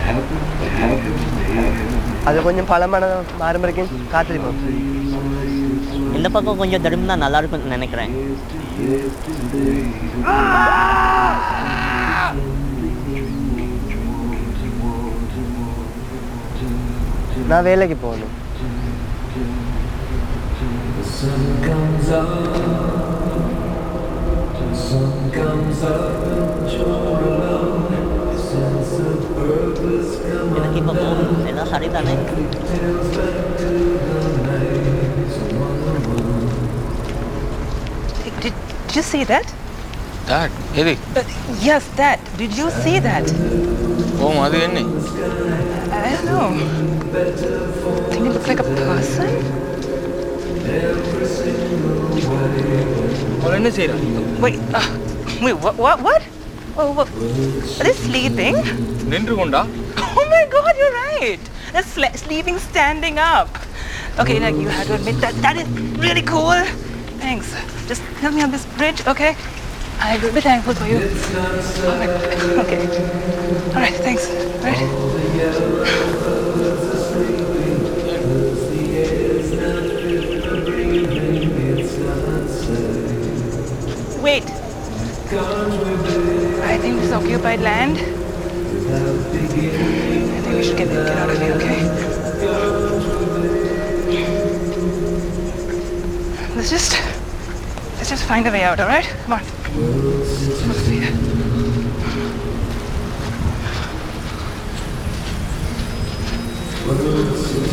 அது கொஞ்சம் பழமான மாறும் வரைக்கும் காத்திருப்போம். இந்த பக்கம் கொஞ்சம் திரும்பினா நல்லா இருக்கும்னு நினைக்கிறேன். நான் வேலைக்கு போகணும். எனக்கு இப்போ போகணும், எல்லாம் சரிதானே? Did you see that? That? Eddie? Yes, that. Did you see that? Oh, Madhu, enni? I don't know. I think it looks like a person. Wait, what? Oh, what? Are they sleeping? Nindrukonda? Oh my God, you're right. They're sleeping standing up. Okay, like you have to admit that is really cool. Thanks. Just help me on this bridge, okay? I will be thankful for you. Oh my God. Okay. All right, thanks. All right. Wait. I think this is occupied land. I think we should get out of here, okay? Let's just find a way out, all right? Come on. Let's see that.